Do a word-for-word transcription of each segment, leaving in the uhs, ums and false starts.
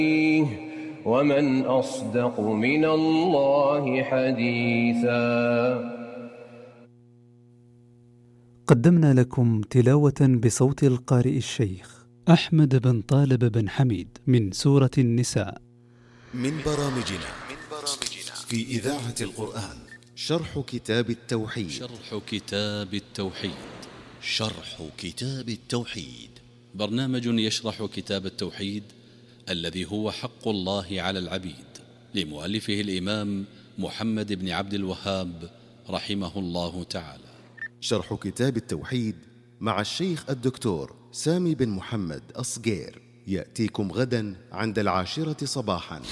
ومن أصدق من الله حديثا. قدمنا لكم تلاوة بصوت القارئ الشيخ أحمد بن طالب بن حميد من سورة النساء. من برامجنا في إذاعة القرآن شرح كتاب التوحيد. شرح كتاب التوحيد شرح كتاب التوحيد برنامج يشرح كتاب التوحيد الذي هو حق الله على العبيد، لمؤلفه الإمام محمد بن عبد الوهاب رحمه الله تعالى. شرح كتاب التوحيد مع الشيخ الدكتور سامي بن محمد أصغير يأتيكم غدا عند العاشرة صباحا.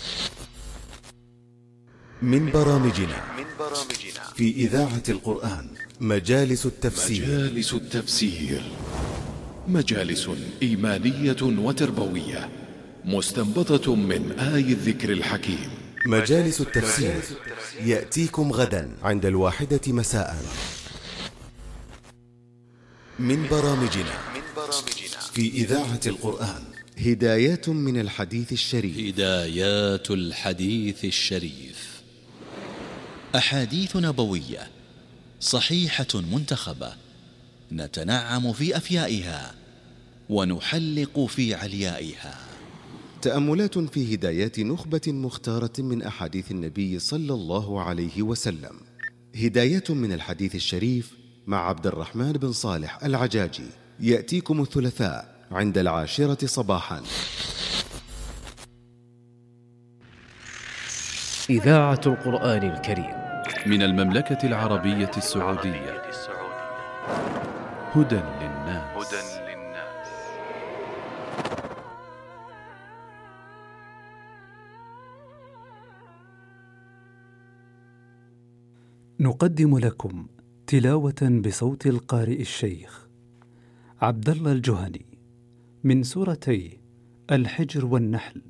من برامجنا في إذاعة القرآن مجالس التفسير. مجالس التفسير مجالس إيمانية وتربوية مستنبطة من آي الذكر الحكيم. مجالس التفسير يأتيكم غدا عند الواحدة مساء. من برامجنا في إذاعة القرآن هدايات من الحديث الشريف. هدايات الحديث الشريف، أحاديث نبوية صحيحة منتخبة نتنعم في أفيائها ونحلق في عليائها. تأملات في هدايات نخبة مختارة من أحاديث النبي صلى الله عليه وسلم. هدايات من الحديث الشريف مع عبد الرحمن بن صالح العجاجي يأتيكم الثلاثاء عند العاشرة صباحا. إذاعة القرآن الكريم من المملكة العربية السعودية. هدى للناس. نقدم لكم تلاوة بصوت القارئ الشيخ عبد الله الجهني من سورتي الحجر والنحل.